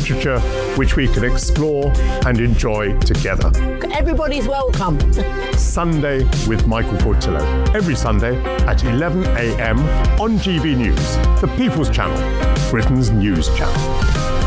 literature which we can explore and enjoy together. Everybody's welcome. Sunday with Michael Portillo. Every Sunday at 11 a.m. on GB News, the People's Channel, Britain's news channel.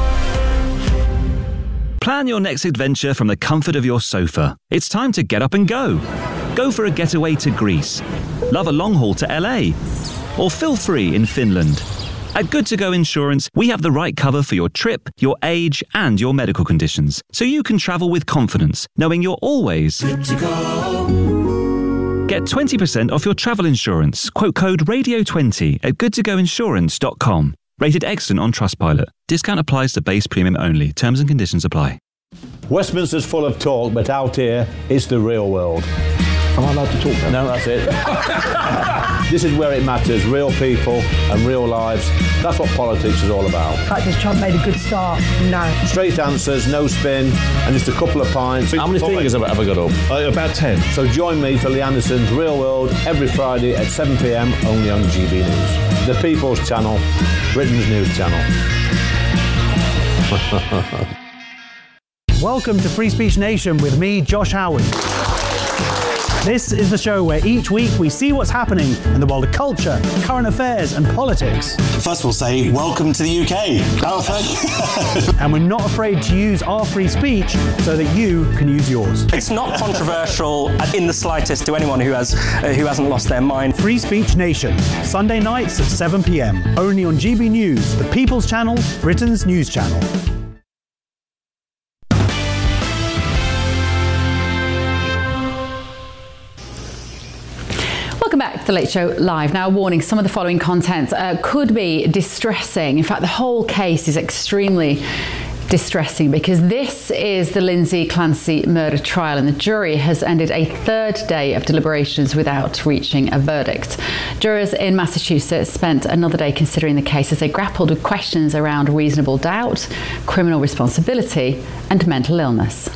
Plan your next adventure from the comfort of your sofa. It's time to get up and go. Go for a getaway to Greece. Love a long haul to LA. Or feel free in Finland. At Good To Go Insurance, we have the right cover for your trip, your age, and your medical conditions, so you can travel with confidence, knowing you're always good to go. Get 20% off your travel insurance. Quote code RADIO20 at goodtogoinsurance.com. Rated excellent on Trustpilot. Discount applies to base premium only. Terms and conditions apply. Westminster's full of talk, but out here, it's the real world. Am I allowed to talk then? No, that's it. This is where it matters. Real people and real lives. That's what politics is all about. In fact, has Trump made a good start? No. Straight answers, no spin, and just a couple of pints. How many fingers have I ever got up? About 10. So join me for Lee Anderson's Real World every Friday at 7 p.m. only on GB News. The People's Channel, Britain's news channel. Welcome to Free Speech Nation with me, Josh Howard. This is the show where each week we see what's happening in the world of culture, current affairs and politics. First we'll say, welcome to the UK. And we're not afraid to use our free speech so that you can use yours. It's not controversial in the slightest to anyone who hasn't lost their mind. Free Speech Nation, Sunday nights at 7 p.m. Only on GB News, the People's Channel, Britain's news channel. Welcome back to The Late Show Live. Now, warning, some of the following content could be distressing. In fact, the whole case is extremely distressing because this is the Lindsay Clancy murder trial and the jury has ended a third day of deliberations without reaching a verdict. Jurors in Massachusetts spent another day considering the case as they grappled with questions around reasonable doubt, criminal responsibility and mental illness.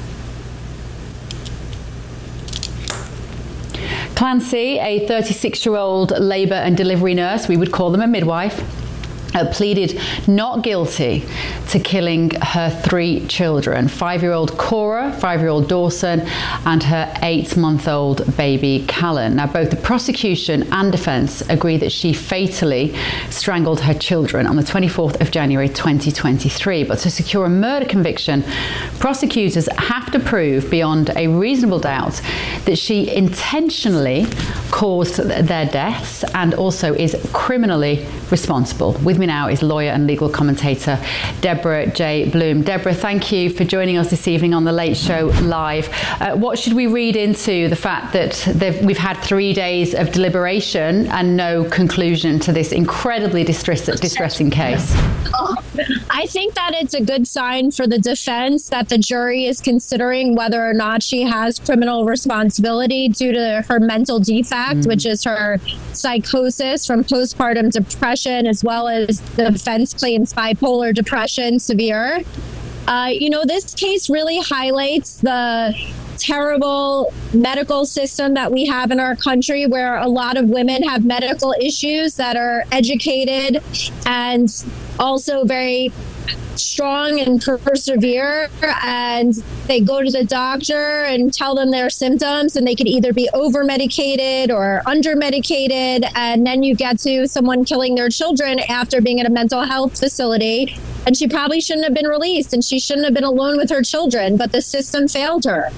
Clancy, a 36-year-old labour and delivery nurse, we would call them a midwife, pleaded not guilty to killing her 3 children, 5-year-old Cora, 5-year-old Dawson, and her 8-month-old baby Callan. Now, both the prosecution and defence agree that she fatally strangled her children on the 24th of January 2023. But to secure a murder conviction, prosecutors have to prove beyond a reasonable doubt that she intentionally caused their deaths and also is criminally responsible. With me now is lawyer and legal commentator Deborah J. Bloom. Deborah, thank you for joining us this evening on The Late Show Live. What should we read into the fact that we've had 3 days of deliberation and no conclusion to this incredibly distressing case? I think that it's a good sign for the defense that the jury is considering whether or not she has criminal responsibility due to her mental defect, which is her psychosis from postpartum depression, as well as the defense claims bipolar depression severe. This case really highlights the terrible medical system that we have in our country, where a lot of women have medical issues that are educated and also very strong and persevere, and they go to the doctor and tell them their symptoms, and they could either be over medicated or under medicated, and then you get to someone killing their children after being in a mental health facility, and she probably shouldn't have been released and she shouldn't have been alone with her children, but the system failed her.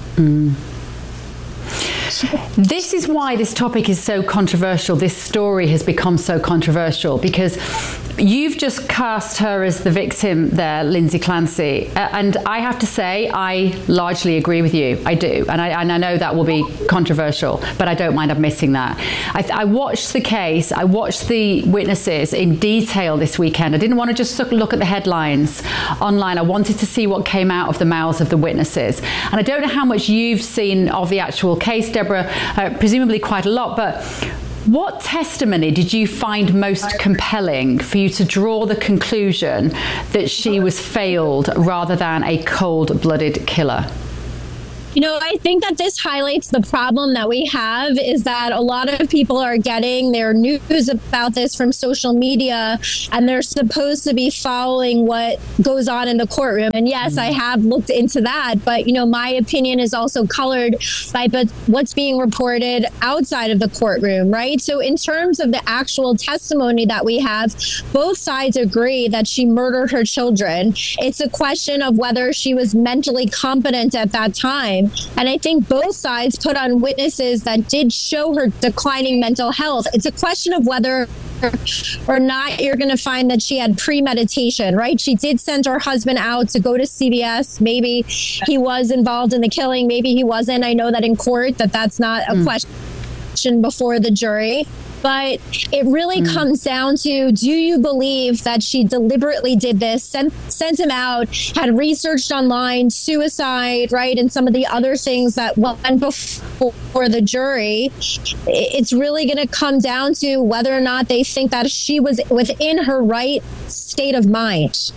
This is why this topic is so controversial. This story has become so controversial because you've just cast her as the victim there, Lindsay Clancy. And I have to say, I largely agree with you. I do. And I know that will be controversial, but I don't mind admitting that. I watched the case. I watched the witnesses in detail this weekend. I didn't want to just look at the headlines online. I wanted to see what came out of the mouths of the witnesses. And I don't know how much you've seen of the actual case, Deborah, presumably quite a lot, but what testimony did you find most compelling for you to draw the conclusion that she was failed rather than a cold-blooded killer? You know, I think that this highlights the problem that we have is that a lot of people are getting their news about this from social media, and they're supposed to be following what goes on in the courtroom. And yes, I have looked into that, but, you know, my opinion is also colored by what's being reported outside of the courtroom, right? So in terms of the actual testimony that we have, both sides agree that she murdered her children. It's a question of whether she was mentally competent at that time. And I think both sides put on witnesses that did show her declining mental health. It's a question of whether or not you're going to find that she had premeditation, right? She did send her husband out to go to CVS. Maybe he was involved in the killing. Maybe he wasn't. I know that in court that's not a question before the jury. But it really comes down to, do you believe that she deliberately did this, sent him out, had researched online, suicide, right, and some of the other things that went before the jury? It's really going to come down to whether or not they think that she was within her right state of mind.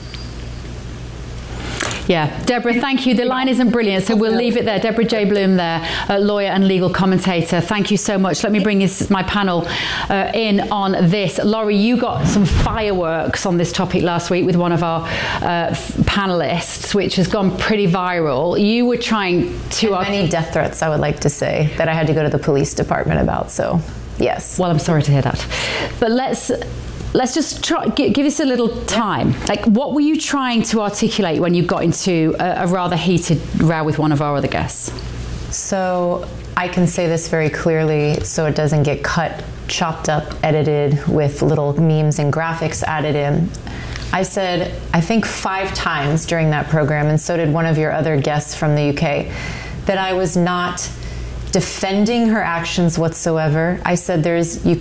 Yeah, Deborah, thank you. The line isn't brilliant, so we'll leave it there. Deborah J. Bloom there, lawyer and legal commentator. Thank you so much. Let me bring my panel in on this. Laurie, you got some fireworks on this topic last week with one of our panelists, which has gone pretty viral. You were trying to... many death threats, I would like to say, that I had to go to the police department about, so yes. Well, I'm sorry to hear that. But let's just try, give us a little time. Like, what were you trying to articulate when you got into a rather heated row with one of our other guests? So I can say this very clearly so it doesn't get cut, chopped up, edited with little memes and graphics added in. I said, I think 5 times during that program, and so did one of your other guests from the UK, that I was not defending her actions whatsoever. I said you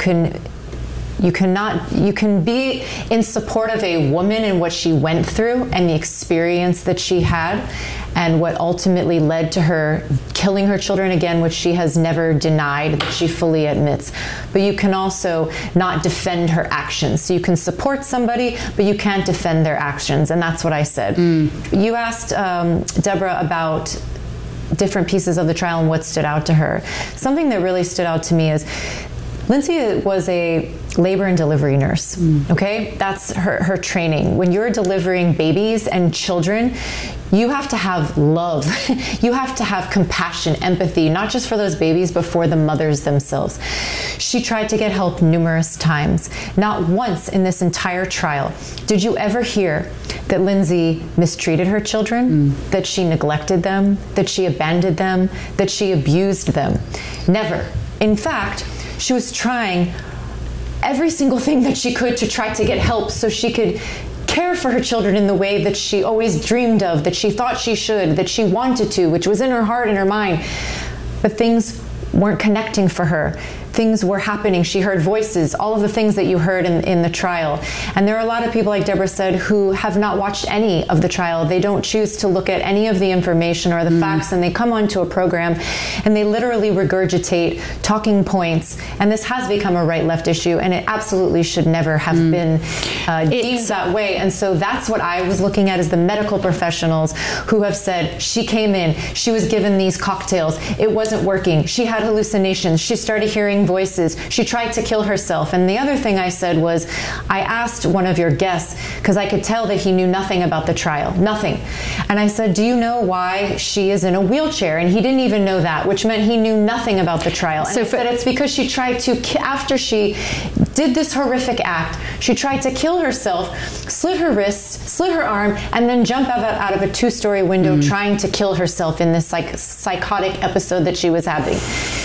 can be in support of a woman and what she went through and the experience that she had and what ultimately led to her killing her children again, which she has never denied, that she fully admits. But you can also not defend her actions. So you can support somebody, but you can't defend their actions. And that's what I said. You asked Deborah about different pieces of the trial and what stood out to her. Something that really stood out to me is Lindsay was a labor and delivery nurse, okay? That's her training. When you're delivering babies and children, you have to have love. You have to have compassion, empathy, not just for those babies, but for the mothers themselves. She tried to get help numerous times. Not once in this entire trial did you ever hear that Lindsay mistreated her children, that she neglected them, that she abandoned them, that she abused them. Never. In fact, she was trying every single thing that she could to try to get help so she could care for her children in the way that she always dreamed of, that she thought she should, that she wanted to, which was in her heart and her mind. But things weren't connecting for her. Things were happening. She heard voices, all of the things that you heard in the trial. And there are a lot of people, like Deborah said, who have not watched any of the trial. They don't choose to look at any of the information or the facts, and they come onto a program and they literally regurgitate talking points. And this has become a right-left issue, and it absolutely should never have been deemed that way. And so that's what I was looking at, as the medical professionals who have said, she came in, she was given these cocktails, it wasn't working, she had hallucinations, she started hearing voices, she tried to kill herself. And the other thing I said was, I asked one of your guests, because I could tell that he knew nothing about the trial, nothing. And I said, do you know why she is in a wheelchair? And he didn't even know that, which meant he knew nothing about the trial. And so I said, it's because she tried to, after she did this horrific act, she tried to kill herself, slit her wrists, slit her arm, and then jump out of a 2-story window trying to kill herself in this psychotic episode that she was having.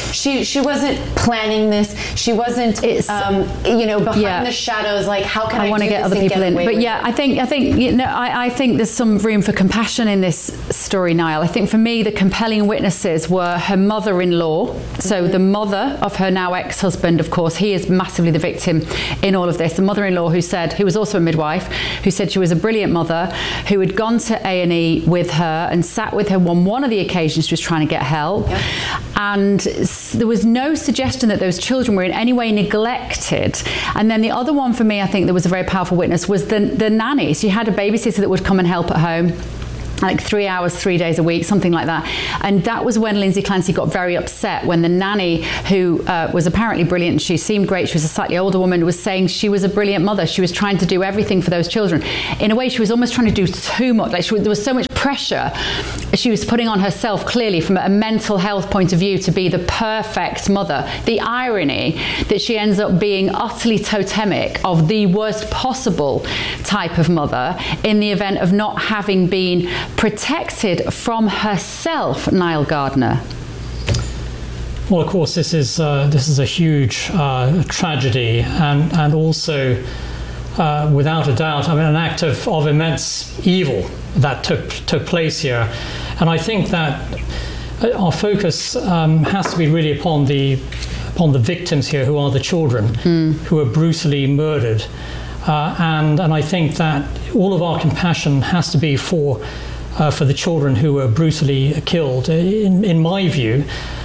She wasn't planning this. She wasn't, behind the shadows. Like, how can I want to get other people in? But yeah, I think I think there's some room for compassion in this story, Niall. I think for me, the compelling witnesses were her mother-in-law. So the mother of her now ex-husband, of course, he is massively the victim in all of this. The mother-in-law who was also a midwife, who said she was a brilliant mother, who had gone to A&E with her and sat with her on one of the occasions she was trying to get help. Yep. And there was no suggestion that those children were in any way neglected. And then the other one for me, I think that was a very powerful witness, was the nanny. She had a babysitter that would come and help at home. like 3 hours, 3 days a week, something like that. And that was when Lindsay Clancy got very upset when the nanny, who was apparently brilliant, she seemed great, she was a slightly older woman, was saying she was a brilliant mother. She was trying to do everything for those children. In a way, she was almost trying to do too much. Like there was so much pressure she was putting on herself, clearly from a mental health point of view, to be the perfect mother. The irony that she ends up being utterly totemic of the worst possible type of mother in the event of not having been protected from herself, Niall Gardner. Well, of course, this is a huge tragedy, and also, without a doubt, I mean, an act of immense evil that took place here. And I think that our focus has to be really upon the victims here, who are the children who are brutally murdered. And I think that all of our compassion has to be for the children who were brutally killed. In my view,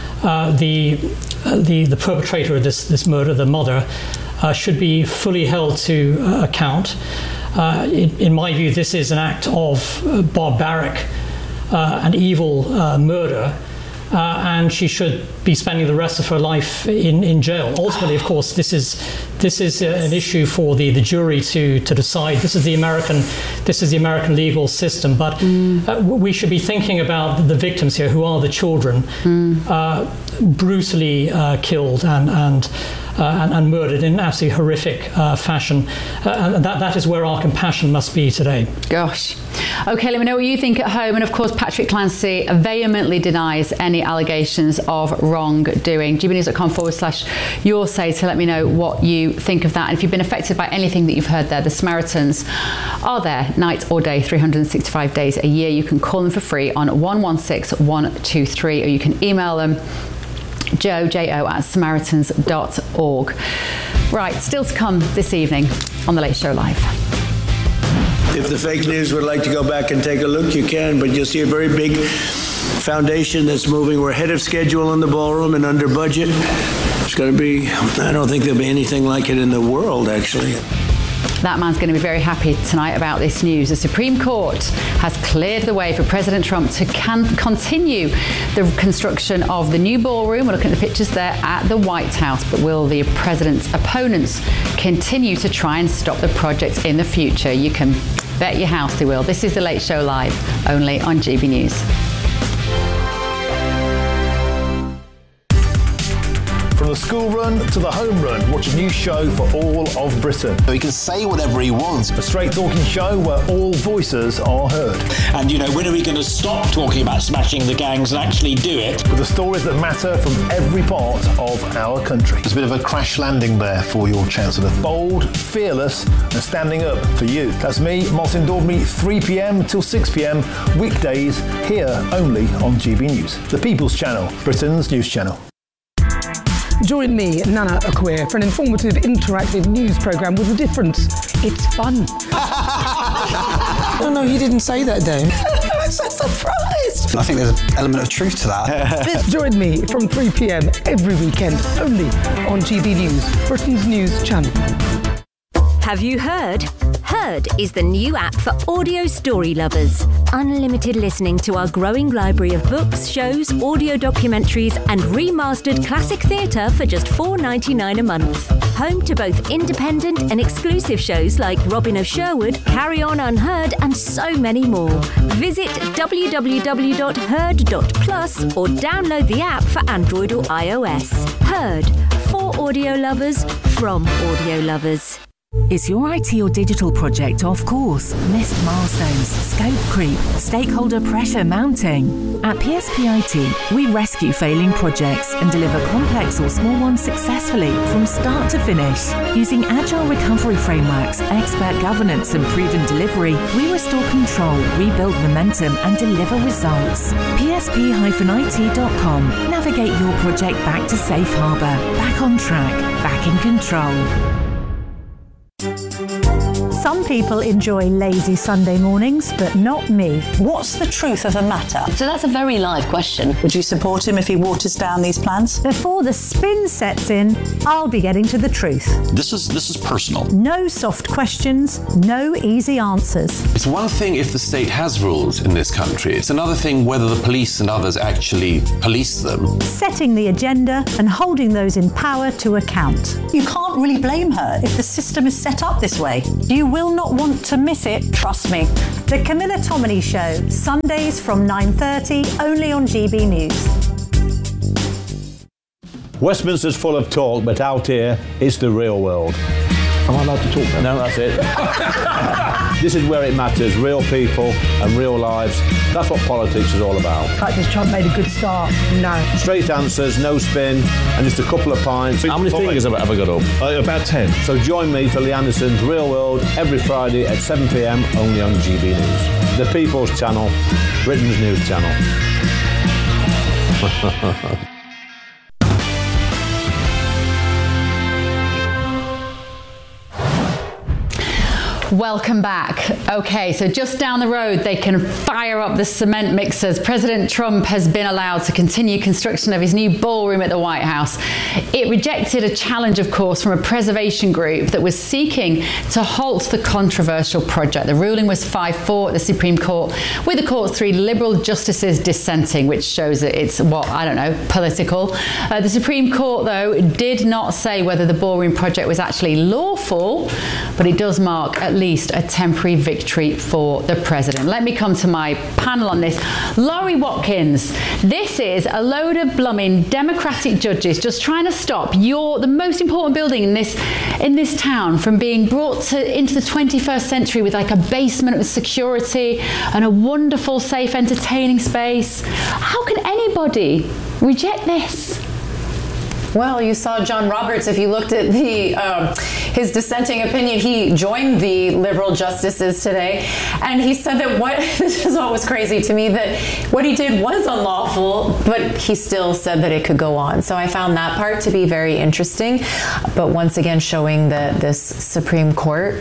the perpetrator of this murder, the mother, should be fully held to account. In my view, this is an act of barbaric and evil murder. And she should be spending the rest of her life in jail. Ultimately, of course, this is an issue for the jury to decide. This is the American legal system. But we should be thinking about the victims here, who are the children, brutally killed and murdered in absolutely horrific fashion. And that is where our compassion must be today. Gosh. Okay, let me know what you think at home. And of course, Patrick Clancy vehemently denies any allegations of wrongdoing. gbnews.com/your say to let me know what you think of that. And if you've been affected by anything that you've heard there, the Samaritans are there night or day, 365 days a year. You can call them for free on 116-123, or you can email them jo@samaritans.org. Right, still to come this evening on The Late Show Live. If the fake news would like to go back and take a look, you can, but you'll see a very big foundation that's moving. We're ahead of schedule in the ballroom and under budget. It's going to be, I don't think there'll be anything like it in the world, actually. That man's going to be very happy tonight about this news. The Supreme Court has cleared the way for President Trump to continue the construction of the new ballroom. We're looking at the pictures there at the White House. But will the president's opponents continue to try and stop the project in the future? You can bet your house they will. This is The Late Show Live, only on GB News. From the school run to the home run, watch a new show for all of Britain. He can say whatever he wants. A straight talking show where all voices are heard. And, when are we going to stop talking about smashing the gangs and actually do it? With the stories that matter from every part of our country. There's a bit of a crash landing there for your Chancellor. Bold, fearless and standing up for you. That's me, Martin Daubney, 3 p.m. till 6 p.m. weekdays, here only on GB News. The People's Channel, Britain's news channel. Join me, Nana Akweer, for an informative, interactive news programme with a difference. It's fun. No, he didn't say that, Dave. I'm so surprised. I think there's an element of truth to that. Join me from 3 p.m. every weekend, only on GB News, Britain's news channel. Have you heard? Heard is the new app for audio story lovers. Unlimited listening to our growing library of books, shows, audio documentaries and remastered classic theatre for just $4.99 a month. Home to both independent and exclusive shows like Robin of Sherwood, Carry On Unheard and so many more. Visit www.heard.plus or download the app for Android or iOS. Heard, for audio lovers, from audio lovers. Is your IT or digital project off course? Missed milestones, scope creep, stakeholder pressure mounting? At PSP IT, we rescue failing projects and deliver complex or small ones successfully from start to finish. Using agile recovery frameworks, expert governance and proven delivery, we restore control, rebuild momentum and deliver results. PSP-IT.com. Navigate your project back to safe harbour, back on track, back in control. Some people enjoy lazy Sunday mornings, but not me. What's the truth of the matter? So that's a very live question. Would you support him if he waters down these plans? Before the spin sets in, I'll be getting to the truth. This is personal. No soft questions, no easy answers. It's one thing if the state has rules in this country. It's another thing whether the police and others actually police them. Setting the agenda and holding those in power to account. You can't really blame her if the system is set up this way. You will not want to miss it, trust me. The Camilla Tominey Show, Sundays from 9:30, only on GB News. Westminster's full of talk, but out here, it's the real world. Am I allowed to talk now? No, that's it. This is where it matters, real people and real lives. That's what politics is all about. In fact, has Trump made a good start? No. Straight answers, no spin, and just a couple of pints. How many fingers have I got up? About 10. So join me for Lee Anderson's Real World every Friday at 7 p.m, only on GB News. The People's Channel, Britain's news channel. Welcome back. Okay, so just down the road, they can fire up the cement mixers. President Trump has been allowed to continue construction of his new ballroom at the White House. It rejected a challenge, of course, from a preservation group that was seeking to halt the controversial project. The ruling was 5-4 at the Supreme Court, with the court's 3 liberal justices dissenting, which shows that it's, political. The Supreme Court, though, did not say whether the ballroom project was actually lawful, but it does mark at least a temporary victory for the president. Let me come to my panel on this. Laurie Watkins, this is a load of blooming Democratic judges just trying to stop the most important building in this town from being brought into the 21st century with like a basement with security and a wonderful, safe, entertaining space. How can anybody reject this? Well, you saw John Roberts. If you looked at his dissenting opinion, he joined the liberal justices today, and he said that this is what was crazy to me, that what he did was unlawful, but he still said that it could go on. So I found that part to be very interesting, but once again showing that this Supreme Court,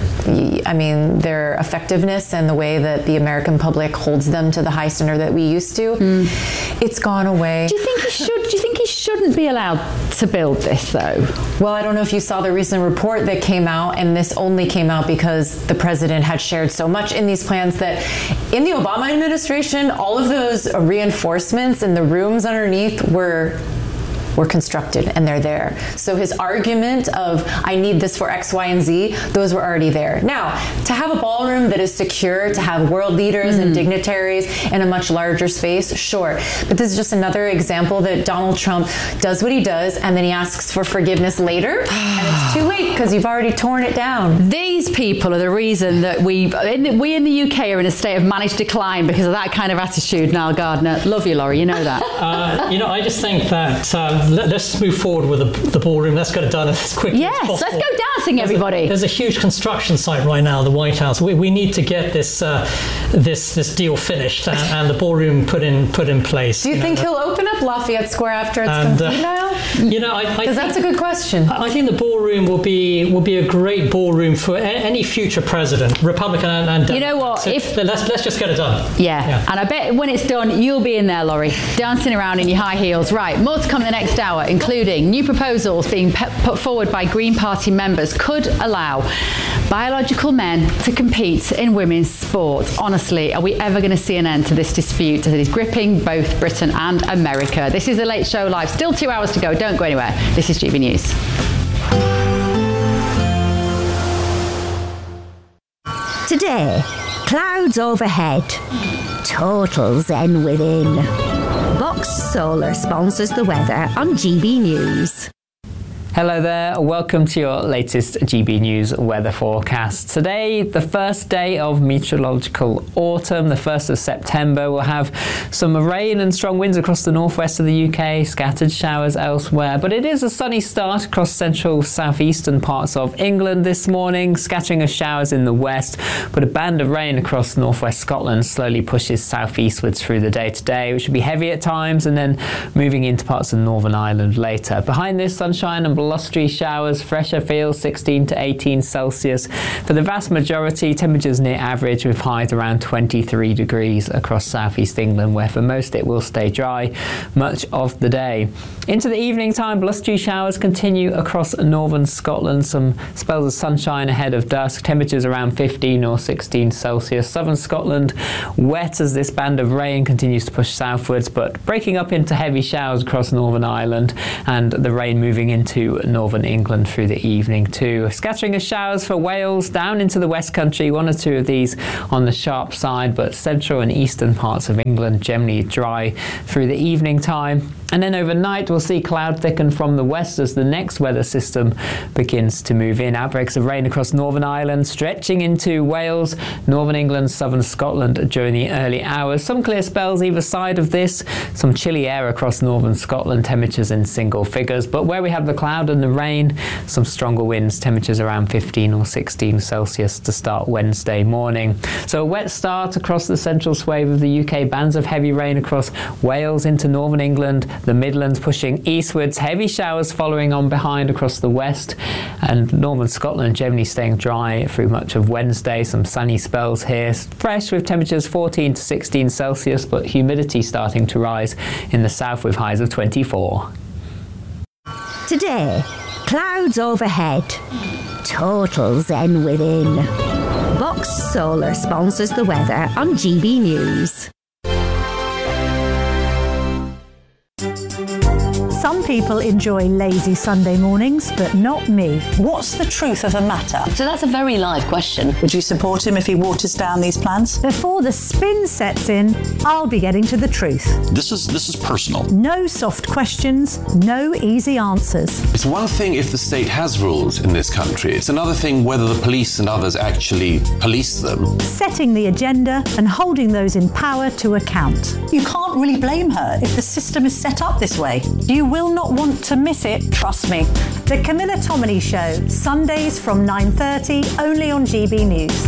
their effectiveness and the way that the American public holds them to the high standard that we used to, it's gone away. Do you think he shouldn't be allowed to build this, though? Well, I don't know if you saw the recent report that came out, and this only came out because the president had shared so much in these plans that in the Obama administration, all of those reinforcements and the rooms underneath were constructed, and they're there. So his argument of, I need this for X, Y, and Z, those were already there. Now, to have a ballroom that is secure, to have world leaders and dignitaries in a much larger space, sure. But this is just another example that Donald Trump does what he does, and then he asks for forgiveness later, and it's too late because you've already torn it down. These people are the reason that we in the UK are in a state of managed decline because of that kind of attitude, Niall Gardner. Love you, Laurie, you know that. I just think that let's move forward with the ballroom. Let's get it done as quickly as possible. Yes, let's go dancing, everybody. There's a huge construction site right now, the White House. We need to get this deal finished and the ballroom put in place. Do you think he'll open up Lafayette Square after it's complete now? Because that's a good question. I think the ballroom will be a great ballroom for any future president, Republican and Democrat. You know what? So let's just get it done. Yeah, and I bet when it's done, you'll be in there, Laurie, dancing around in your high heels. Right, more to come in the next hour, including new proposals being put forward by Green Party members could allow biological men to compete in women's sport. Honestly, are we ever going to see an end to this dispute that is gripping both Britain and America? This is The Late Show Live. Still 2 hours to go. Don't go anywhere. This is GB News. Today, clouds overhead, total zen within. Boxed Solar sponsors the weather on GB News. Hello there, welcome to your latest GB News weather forecast. Today, the first day of meteorological autumn, the 1st of September, we'll have some rain and strong winds across the northwest of the UK, scattered showers elsewhere, but it is a sunny start across central southeastern parts of England this morning, scattering of showers in the west, but a band of rain across northwest Scotland slowly pushes southeastwards through the day today, which will be heavy at times and then moving into parts of Northern Ireland later. Behind this, sunshine and blustery showers, fresher feels 16 to 18 Celsius. For the vast majority, temperatures near average with highs around 23 degrees across southeast England, where for most it will stay dry much of the day. Into the evening time, blustery showers continue across northern Scotland. Some spells of sunshine ahead of dusk. Temperatures around 15 or 16 Celsius. Southern Scotland wet as this band of rain continues to push southwards, but breaking up into heavy showers across Northern Ireland, and the rain moving into northern England through the evening too. Scattering of showers for Wales down into the West Country, one or two of these on the sharp side, but central and eastern parts of England generally dry through the evening time. And then overnight we'll see cloud thicken from the west as the next weather system begins to move in. Outbreaks of rain across Northern Ireland, stretching into Wales, Northern England, Southern Scotland during the early hours. Some clear spells either side of this. Some chilly air across Northern Scotland, temperatures in single figures. But where we have the cloud and the rain, some stronger winds, temperatures around 15 or 16 Celsius to start Wednesday morning. So a wet start across the central swathe of the UK. Bands of heavy rain across Wales into Northern England, the Midlands pushing eastwards, heavy showers following on behind across the west, and Northern Scotland generally staying dry through much of Wednesday. Some sunny spells here, fresh with temperatures 14 to 16 Celsius, but humidity starting to rise in the south with highs of 24. Today, clouds overhead, total zen within. Box Solar sponsors the weather on GB News. Some people enjoy lazy Sunday mornings, but not me. What's the truth of the matter? So that's a very live question. Would you support him if he waters down these plans? Before the spin sets in, I'll be getting to the truth. This is personal. No soft questions, no easy answers. It's one thing if the state has rules in this country. It's another thing whether the police and others actually police them. Setting the agenda and holding those in power to account. You can't really blame her if the system is set up this way. You will not want to miss it, trust me. The Camilla Tominey Show, Sundays from 9:30, only on GB News.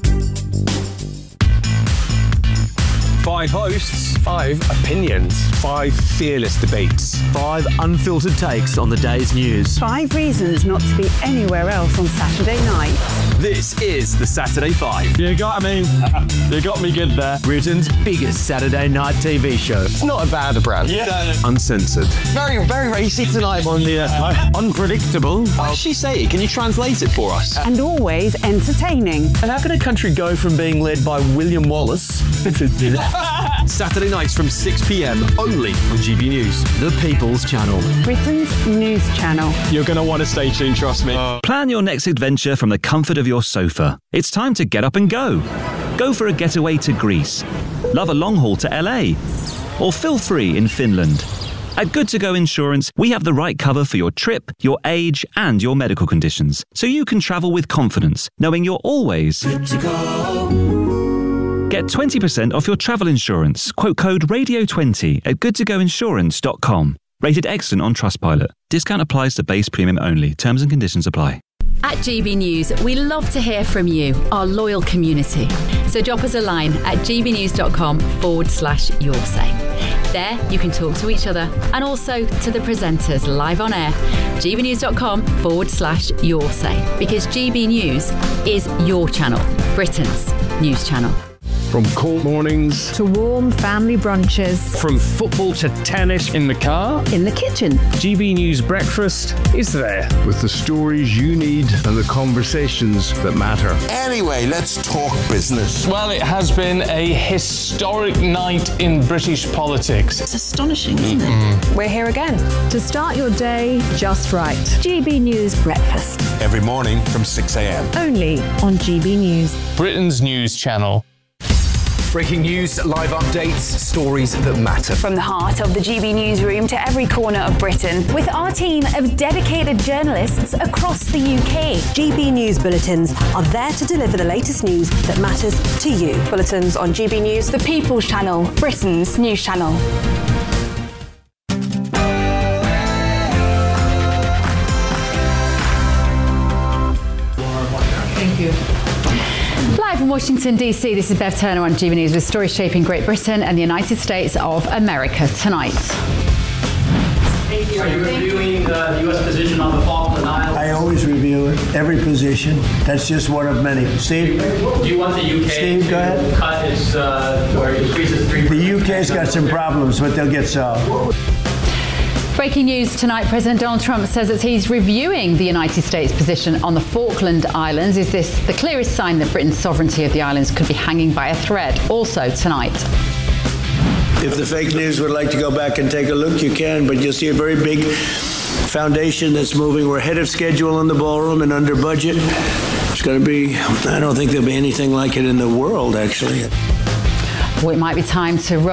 5 hosts, 5 opinions, 5 fearless debates, 5 unfiltered takes on the day's news. 5 reasons not to be anywhere else on Saturday night. This is the Saturday 5. You got me. You got me good there. Britain's biggest Saturday night TV show. It's not a bad brand. Yeah. Uncensored. Very, very racy tonight. On the unpredictable. What does she say? Can you translate it for us? And always entertaining. And how can a country go from being led by William Wallace Saturday nights from 6 p.m. only on GB News, the People's Channel. Britain's news channel. You're going to want to stay tuned, trust me. Plan your next adventure from the comfort of your sofa. It's time to get up and go. Go for a getaway to Greece. Love a long haul to LA. Or feel free in Finland. At Good To Go Insurance, we have the right cover for your trip, your age, and your medical conditions, so you can travel with confidence, knowing you're always good to go. Get 20% off your travel insurance. Quote code RADIO20 at goodtogoinsurance.com. Rated excellent on Trustpilot. Discount applies to base premium only. Terms and conditions apply. At GB News, we love to hear from you, our loyal community. So drop us a line at gbnews.com/yoursay. There, you can talk to each other and also to the presenters live on air. gbnews.com/yoursay. Because GB News is your channel, Britain's news channel. From cold mornings to warm family brunches, from football to tennis in the car, in the kitchen. GB News Breakfast is there with the stories you need and the conversations that matter. Anyway, let's talk business. Well, it has been a historic night in British politics. It's astonishing, isn't it? We're here again to start your day just right. GB News Breakfast. Every morning from 6 a.m. Only on GB News. Britain's news channel. Breaking news, live updates, stories that matter. From the heart of the GB newsroom to every corner of Britain, with our team of dedicated journalists across the UK. GB News Bulletins are there to deliver the latest news that matters to you. Bulletins on GB News, the People's Channel, Britain's news channel. Thank you. Live from Washington, D.C., this is Bev Turner on GB News with stories shaping Great Britain and the United States of America tonight. Are you reviewing the U.S. position on the Falkland Islands? I always review every position. That's just one of many. Steve? Do you want the UK Steve, go ahead. to cut its, where it increases 3%? The UK's got some problems, but they'll get solved. Breaking news tonight, President Donald Trump says that he's reviewing the United States position on the Falkland Islands. Is this the clearest sign that Britain's sovereignty of the islands could be hanging by a thread? Also tonight. If the fake news would like to go back and take a look, you can, but you'll see a very big foundation that's moving. We're ahead of schedule in the ballroom and under budget. It's going to be, I don't think there'll be anything like it in the world, actually. Well, it might be time to